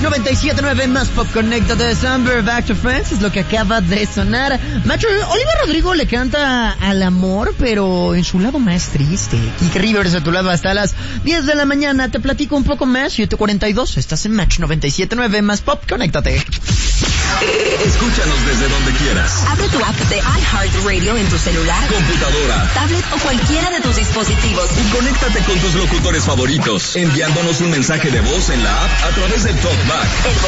97.9 más pop, conéctate de Summer, Back to Friends, es lo que acaba de sonar. Macho, Olivia Rodrigo le canta al amor, pero en su lado más triste. Kike Rivers a tu lado hasta las 10 de la mañana, te platico un poco más, 7:42, estás en Match 97.9 más pop, conéctate. Escúchanos desde donde quieras. Abre tu app de iHeartRadio en tu celular, computadora, tablet o cualquiera de tus dispositivos. Y conéctate con tus locutores favoritos, enviándonos un mensaje de voz en la app a través del TalkBack.